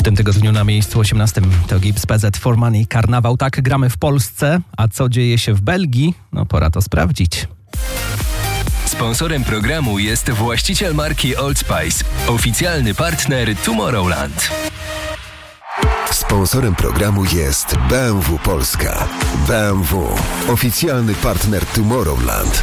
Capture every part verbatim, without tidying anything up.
tym tygodniu na miejscu osiemnastym to Gibbs, P Z for Money, Karnawał. Tak gramy w Polsce, a co dzieje się w Belgii? No pora to sprawdzić. Sponsorem programu jest właściciel marki Old Spice, oficjalny partner Tomorrowland. Sponsorem programu jest B M W Polska. B M W, oficjalny partner Tomorrowland.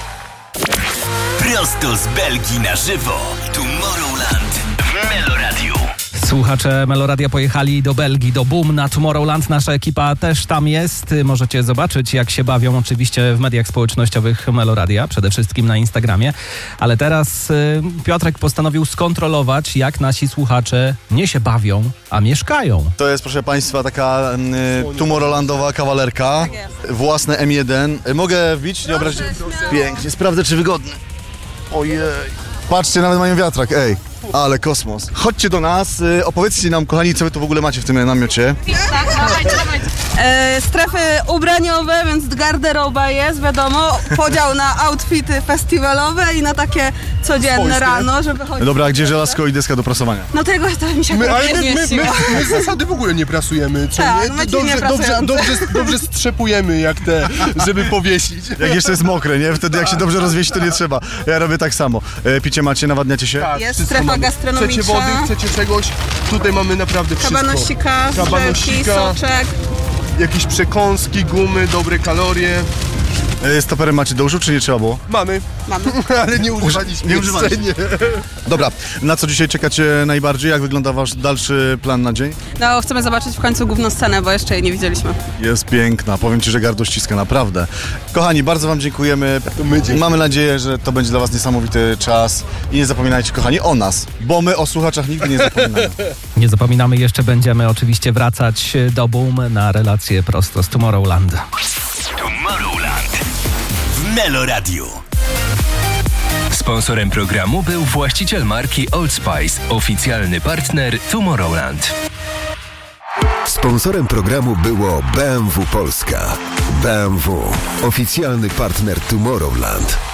Prosto z Belgii na żywo. Tomorrowland w Meloradiu. Słuchacze Meloradia pojechali do Belgii, do Boom na Tomorrowland. Nasza ekipa też tam jest. Możecie zobaczyć, jak się bawią oczywiście w mediach społecznościowych Meloradia, przede wszystkim na Instagramie. Ale teraz y, Piotrek postanowił skontrolować, jak nasi słuchacze nie się bawią, a mieszkają. To jest, proszę Państwa, taka y, Tomorrowlandowa kawalerka. Własne M jeden. Y, mogę wbić? Nie obrazić? Pięknie. Sprawdzę, czy wygodny. Ojej. Patrzcie, nawet mają wiatrak, ej. Ale kosmos. Chodźcie do nas, y, opowiedzcie nam, kochani, co wy tu w ogóle macie w tym namiocie. Tak, dawajcie, dawajcie. E, strefy ubraniowe, więc garderoba jest, wiadomo. Podział na outfity festiwalowe i na takie codzienne Swojskie. rano, żeby chodzić. Dobra, a gdzie żelazko i deska do prasowania? No tego to mi się My, ale nie my, my, my, zmieściło. my z zasady w ogóle nie prasujemy, co Tak, nie? my ci Dobrze, nie dobrze, prasujący. dobrze, dobrze strzepujemy jak te, żeby powiesić. Jak jeszcze jest mokre, nie? Wtedy jak się dobrze rozwiesi, to nie trzeba. Ja robię tak samo. E, picie macie, nawadniacie się? Tak, Jest wszystko strefa mamy. gastronomiczna. Chcecie wody, chcecie czegoś? Tutaj mamy naprawdę wszystko. Kabanosika, strzelki, Kabanosika, soczek. jakieś przekąski, gumy, dobre kalorie. E, stopery macie do uszu, czy nie trzeba było? Mamy, Mamy. ale nie używaliśmy. nie używaliście. Nie. Dobra, na co dzisiaj czekacie najbardziej? Jak wygląda wasz dalszy plan na dzień? No, chcemy zobaczyć w końcu główną scenę, bo jeszcze jej nie widzieliśmy. Jest piękna, powiem ci, że gardło ściska, naprawdę. Kochani, bardzo wam dziękujemy. To my dziękujemy. Mamy nadzieję, że to będzie dla was niesamowity czas. I nie zapominajcie, kochani, o nas, bo my o słuchaczach nigdy nie zapominamy. Nie zapominamy, jeszcze będziemy oczywiście wracać do Boom na relacje prosto z Tomorrowland. Tomorrowland w Meloradiu. Sponsorem programu był właściciel marki Old Spice, oficjalny partner Tomorrowland. Sponsorem programu było B M W Polska. B M W, oficjalny partner Tomorrowland.